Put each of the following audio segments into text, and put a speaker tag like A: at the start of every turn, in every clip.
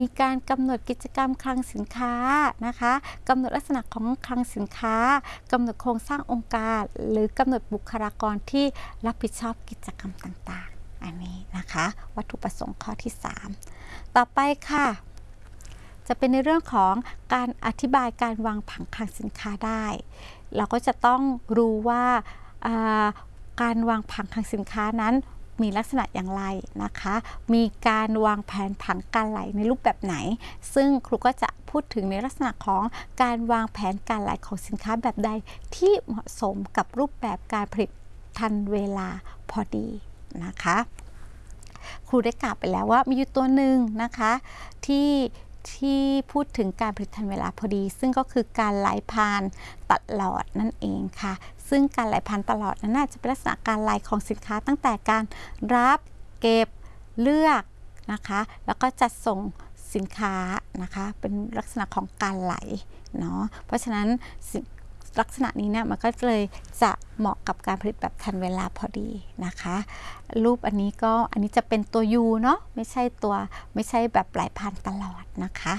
A: มีการกำหนดกิจกรรมคลังสินค้านะคะกำหนดลักษณะของคลังสินค้ากำหนดโครงสร้างองค์การหรือกำหนดบุคลากรที่รับผิดชอบกิจกรรมต่างๆอันนี้นะคะวัตถุประสงค์ข้อที่ 3ต่อไปค่ะจะเป็นในเรื่องของการอธิบายการวางผังคลังสินค้าได้เราก็จะต้องรู้ว่าการวางผังคลังสินค้านั้นมีลักษณะอย่างไรนะคะมีการวางแผนผังการไหลในรูปแบบไหนซึ่งครูก็จะพูดถึงในลักษณะของการวางแผนการไหลของสินค้าแบบใดที่เหมาะสมกับรูปแบบการผลิตทันเวลาพอดีนะคะครูได้กล่าวไปแล้วว่ามีอยู่ตัวหนึ่งนะคะที่พูดถึงการผลิตทันเวลาพอดีซึ่งก็คือการไหลผ่านตลอดนั่นเองค่ะซึ่งการไหลผ่านตลอดนั้นน่าจะเป็นลักษณะการไหลของสินค้าตั้งแต่การรับเก็บเลือกนะคะแล้วก็จัดส่งสินค้านะคะเป็นลักษณะของการไหลเนาะเพราะฉะนั้นลักษณะนี้เนี่ยมันก็เลยจะเหมาะกับการผลิตแบบทันเวลาพอดีนะคะรูปอันนี้จะเป็นตัว U เนาะไม่ใช่แบบไหลผ่านตลอดนะคะ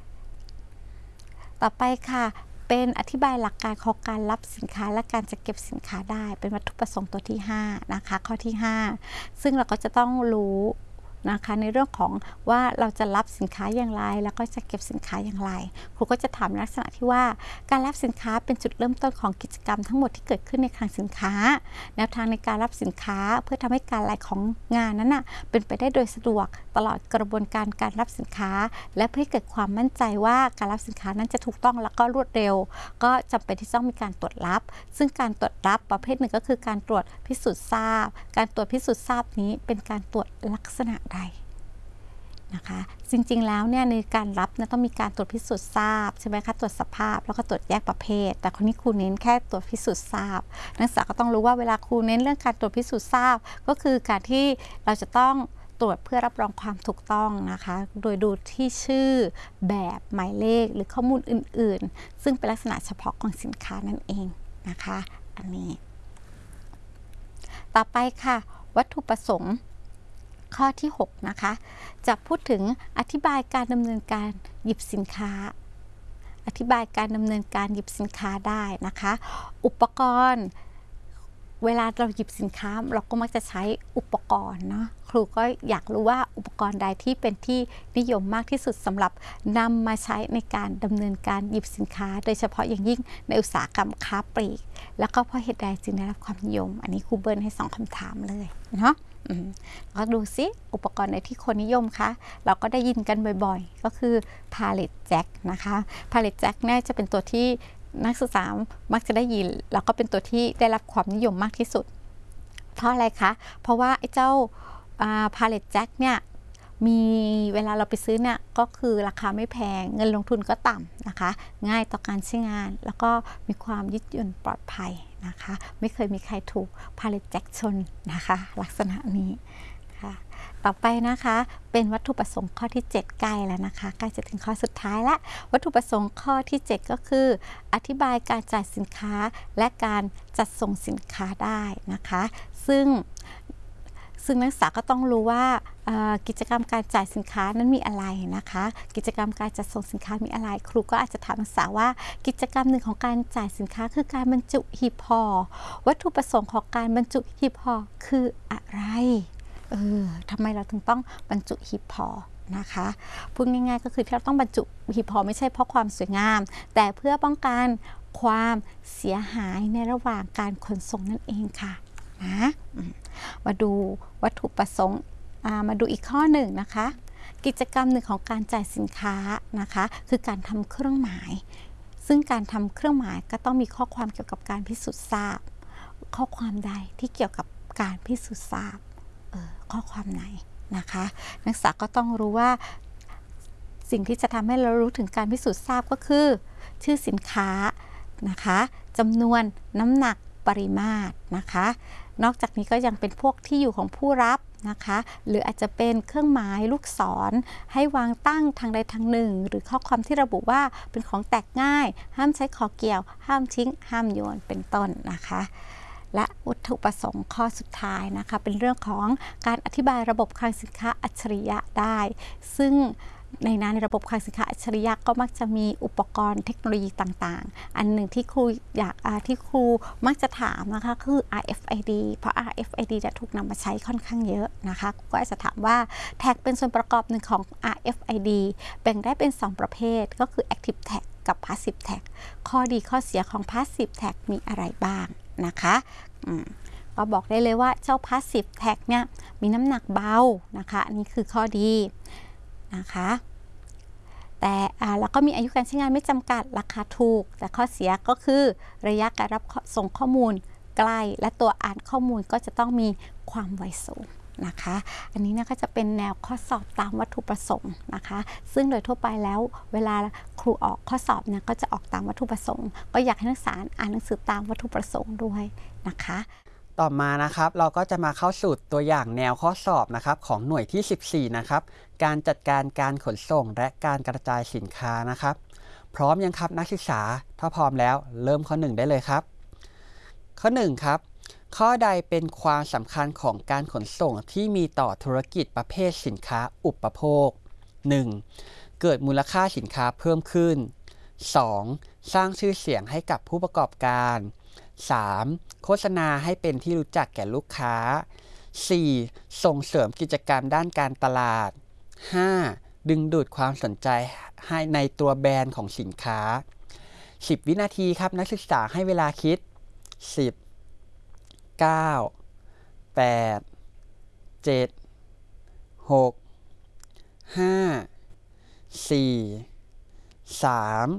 A: ต่อไปค่ะเป็นอธิบายหลักการของการรับสินค้าและการจัดเก็บสินค้าได้เป็นวัตถุประสงค์ตัวที่5นะคะข้อที่5ซึ่งเราก็จะต้องรู้นะคะในเรื่องของว่าเราจะรับสินค้าอย่างไรแล้วก็จะเก็บสินค้าอย่างไรครูก็จะถามลักษณะที่ว่าการรับสินค้าเป็นจุดเริ่มต้นของกิจกรรมทั้งหมดที่เกิดขึ้นในคลังสินค้าแนวทางในการรับสินค้าเพื่อทำให้การไหลของงานนั้นเป็นไปได้โดยสะดวกตลอดกระบวนการการรับสินค้าและเพื่อให้เกิดความมั่นใจว่าการรับสินค้านั้นจะถูกต้องและก็รวดเร็วก็จำเป็นที่ต้องมีการตรวจรับซึ่งการตรวจรับประเภทหนึ่งก็คือการตรวจพิสูจน์ทราบการตรวจพิสูจน์ทราบนี้เป็นการตรวจลักษณะใดนะคะจริงๆแล้วเนี่ยในการรับต้องมีการตรวจพิสูจน์ทราบใช่ไหมคะตรวจสภาพแล้วก็ตรวจแยกประเภทแต่คนนี้ครูเน้นแค่ตรวจพิสูจน์ทราบนักศึกษาก็ต้องรู้ว่าเวลาครูเน้นเรื่องการตรวจพิสูจน์ทราบก็คือการที่เราจะต้องตรวจเพื่อรับรองความถูกต้องนะคะโดยดูที่ชื่อแบบหมายเลขหรือข้อมูลอื่นๆซึ่งเป็นลักษณะเฉพาะของสินค้านั่นเองนะคะอันนี้ต่อไปค่ะวัตถุประสงค์ข้อที่6นะคะจะพูดถึงอธิบายการดำเนินการหยิบสินค้าอธิบายการดำเนินการหยิบสินค้าได้นะคะอุปกรณ์เวลาเราหยิบสินค้าเราก็มักจะใช้อุปกรณ์เนาะครูก็อยากรู้ว่าอุปกรณ์ใดที่เป็นที่นิยมมากที่สุดสำหรับนำมาใช้ในการดำเนินการหยิบสินค้าโดยเฉพาะอย่างยิ่งในอุตสาหกรรมค้าปลีกแล้วก็เพราะเหตุใดจึงได้รับความนิยมอันนี้ครูเบิร์นให้2คำถามเลยเนาะแล้วดูซิอุปกรณ์ในที่คนนิยมคะเราก็ได้ยินกันบ่อยๆก็คือ pallet jack นะคะ pallet jack เนี่ยจะเป็นตัวที่นักศึกษามักจะได้ยินแล้วก็เป็นตัวที่ได้รับความนิยมมากที่สุดเพราะอะไรคะเพราะว่าไอ้เจ้าpallet jack เนี่ยมีเวลาเราไปซื้อเนี่ยก็คือราคาไม่แพงเงินลงทุนก็ต่ำนะคะง่ายต่อการใช้งานแล้วก็มีความยืดหยุ่นปลอดภัยนะคะไม่เคยมีใครถูกpallet jack ชนนะคะลักษณะนี้ค่ะต่อไปนะคะเป็นวัตถุประสงค์ข้อที่7ใกล้แล้วนะคะใกล้จะถึงข้อสุดท้ายแล้ววัตถุประสงค์ข้อที่7ก็คืออธิบายการจ่ายสินค้าและการจัดส่งสินค้าได้นะคะซึ่งนักศึกษาก็ต้องรู้ว่ากิจกรรมการจ่ายสินค้านั้นมีอะไรนะคะกิจกรรมการจัดส่งสินค้ามีอะไรครูก็อาจจะถามนักศึกษาว่ากิจกรรมหนึ่งของการจ่ายสินค้าคือการบรรจุหีบห่อวัตถุประสงค์ของการบรรจุหีบห่อคืออะไรทำไมเราถึงต้องบรรจุหีบห่อนะคะพูดง่ายๆก็คือที่เราต้องบรรจุหีบห่อไม่ใช่เพราะความสวยงามแต่เพื่อป้องกันความเสียหายในระหว่างการขนส่งนั่นเองค่ะนะมาดูวัตถุประสงค์มาดูอีกข้อหนึ่งนะคะกิจกรรมหนึ่งของการจ่ายสินค้านะคะคือการทำเครื่องหมายซึ่งการทำเครื่องหมายก็ต้องมีข้อความเกี่ยวกับการพิสูจน์ทราบข้อความใดที่เกี่ยวกับการพิสูจน์ทราบข้อความไหนนะคะนักศึกษาก็ต้องรู้ว่าสิ่งที่จะทำให้เรารู้ถึงการพิสูจน์ทราบก็คือชื่อสินค้านะคะจำนวนน้ำหนักปริมาตรนะคะนอกจากนี้ก็ยังเป็นพวกที่อยู่ของผู้รับนะคะหรืออาจจะเป็นเครื่องหมายลูกศรให้วางตั้งทางใดทางหนึ่งหรือข้อความที่ระบุว่าเป็นของแตกง่ายห้ามใช้ขอเกี่ยวห้ามทิ้งห้ามโยนเป็นต้นนะคะและวัตถุประสงค์ข้อสุดท้ายนะคะเป็นเรื่องของการอธิบายระบบคลังสินค้าอัจฉริยะได้ซึ่งในระบบคลังสินค้าอัจฉริยะก็มักจะมีอุปกรณ์เทคโนโลยีต่างๆอันหนึ่งที่ครูที่ครูมักจะถามนะคะคือ RFID เพราะ RFID จะถูกนำมาใช้ค่อนข้างเยอะนะคะก็อาจจะถามว่าแท็กเป็นส่วนประกอบหนึ่งของ RFID แบ่งได้เป็น 2 ประเภทก็คือ Active Tag กับ Passive Tag ข้อดีข้อเสียของ Passive Tag มีอะไรบ้างนะคะก็บอกได้เลยว่าเจ้า Passive Tag เนี่ยมีน้ำหนักเบานะคะอันนี้คือข้อดีนะคะแต่แล้วก็มีอายุการใช้งานไม่จำกัดราคาถูกแต่ข้อเสียก็คือระยะการรับส่งข้อมูลใกล้และตัวอ่านข้อมูลก็จะต้องมีความไวสูงนะคะอันนี้เนี่ยก็จะเป็นแนวข้อสอบตามวัตถุประสงค์นะคะซึ่งโดยทั่วไปแล้วเวลาครูออกข้อสอบเนี่ยก็จะออกตามวัตถุประสงค์ก็อยากให้นักศึกษาอ่านหนังสือตามวัตถุประสงค์ด้วยนะคะ
B: ต่อมานะครับเราก็จะมาเข้าสู่ตัวอย่างแนวข้อสอบนะครับของหน่วยที่ 14นะครับการจัดการการขนส่งและการกระจายสินค้านะครับพร้อมยังครับนักศึกษาถ้าพร้อมแล้วเริ่มข้อ 1ได้เลยครับข้อ 1ครับข้อใดเป็นความสำคัญของการขนส่งที่มีต่อธุรกิจประเภทสินค้าอุปโภค 1. เกิดมูลค่าสินค้าเพิ่มขึ้น 2. สร้างชื่อเสียงให้กับผู้ประกอบการ 3. โฆษณาให้เป็นที่รู้จักแก่ลูกค้า 4. ส่งเสริมกิจกรรมด้านการตลาด 5. ดึงดูดความสนใจให้ในตัวแบรนด์ของสินค้า 10 วินาทีครับนักศึกษาให้เวลาคิด 10 9 8 7 6 5 4 3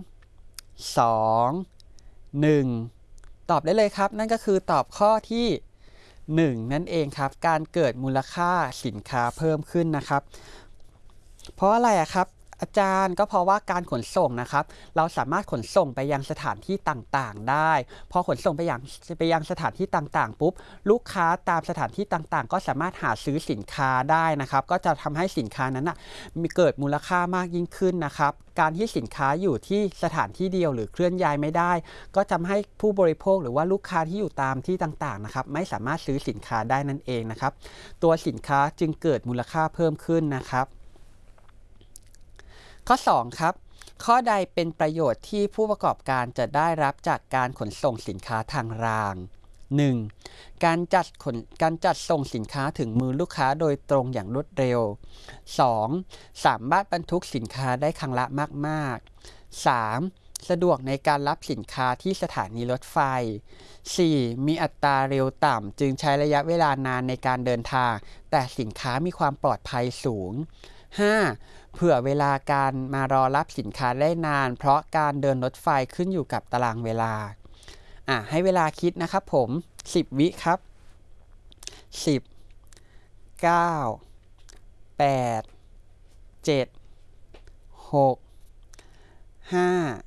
B: 2 1ตอบได้เลยครับนั่นก็คือตอบข้อที่ 1นั่นเองครับการเกิดมูลค่าสินค้าเพิ่มขึ้นนะครับเพราะอะไรครับอาจารย์ก็เพราะว่าการขนส่งนะครับเราสามารถขนส่งไปยังสถานที่ต่างๆได้พอขนส่งไปยังสถานที่ต่างๆปุ๊บลูกค้าตามสถานที่ต่างๆก็สามารถหาซื้อสินค้าได้นะครับก็จะทำให้สินค้านั้นมีเกิดมูลค่ามากยิ่งขึ้นนะครับการที่สินค้าอยู่ที่สถานที่เดียวหรือเคลื่อนย้ายไม่ได้ก็ทำให้ผู้บริโภคหรือว่าลูกค้าที่อยู่ตามที่ต่างๆนะครับไม่สามารถซื้อสินค้าได้นั่นเองนะครับตัวสินค้าจึงเกิดมูลค่าเพิ่มขึ้นนะครับข้อ 2 ครับข้อใดเป็นประโยชน์ที่ผู้ประกอบการจะได้รับจากการขนส่งสินค้าทางราง 1. การจัดส่งสินค้าถึงมือลูกค้าโดยตรงอย่างรวดเร็ว 2. สามารถบรรทุกสินค้าได้ครั้งละมากๆ 3. สะดวกในการรับสินค้าที่สถานีรถไฟ 4. มีอัตราเร็วต่ำจึงใช้ระยะเวลานานในการเดินทางแต่สินค้ามีความปลอดภัยสูง 5. เผื่อเวลาการมารอรับสินค้าได้นานเพราะการเดินรถไฟขึ้นอยู่กับตารางเวลาให้เวลาคิดนะครับผม10 วิครับ10 9 8 7 6 5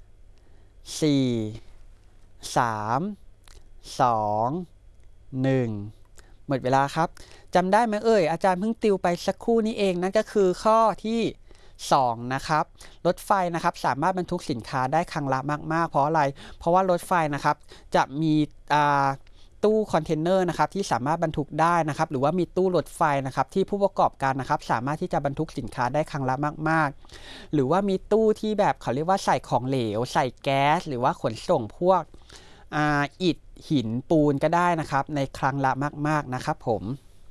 B: 4 3 2 1หมดเวลาครับจำได้ไหมอาจารย์เพิ่งติวไปสักครู่นี้เองนั่นก็คือข้อที่2นะครับรถไฟนะครับสามารถบรรทุกสินค้าได้ครั้งละมากๆเพราะอะไรเพราะว่ารถไฟนะครับจะมีตู้คอนเทนเนอร์นะครับที่สามารถบรรทุกได้นะครับหรือว่ามีตู้รถไฟนะครับที่ผู้ประกอบการนะครับสามารถที่จะบรรทุกสินค้าได้ครั้งละมากๆหรือว่ามีตู้ที่แบบเขาเรียกว่าใส่ของเหลวใส่แก๊สหรือว่าขนส่งพวกอิฐหินปูนก็ได้นะครับในครั้งละมากๆนะครับผม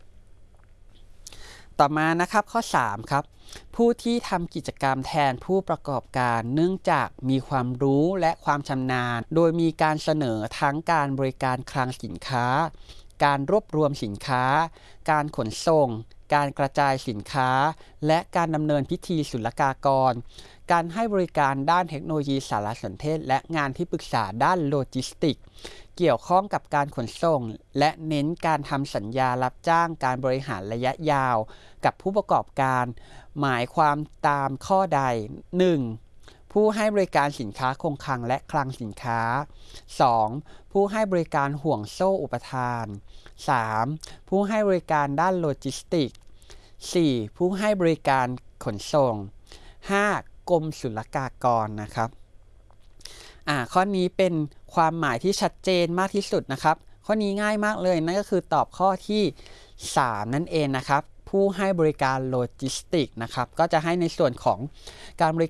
B: ต่อมานะครับข้อ 3 ครับผู้ที่ทำกิจกรรมแทนผู้ประกอบการเนื่องจากมีความรู้และความชำนาญโดยมีการเสนอทั้งการบริการคลังสินค้าการรวบรวมสินค้าการขนส่งการกระจายสินค้าและการดำเนินพิธีศุลกากรการให้บริการด้านเทคโนโลยีสารสนเทศและงานที่ปรึกษาด้านโลจิสติกส์เกี่ยวข้องกับการขนส่งและเน้นการทำสัญญารับจ้างการบริหารระยะยาวกับผู้ประกอบการหมายความตามข้อใด 1. ผู้ให้บริการสินค้าคงคลังและคลังสินค้า 2. ผู้ให้บริการห่วงโซ่อุปทาน 3. ผู้ให้บริการด้านโลจิสติกส์ 4. ผู้ให้บริการขนส่ง 5. กรมศุลกากรนะครับข้อนี้เป็นความหมายที่ชัดเจนมากที่สุดนะครับข้อนี้ง่ายมากเลยนั่นก็คือตอบข้อที่3นั่นเองนะครับผู้ให้บริการโลจิสติกส์นะครับก็จะให้ในส่วนของการบริ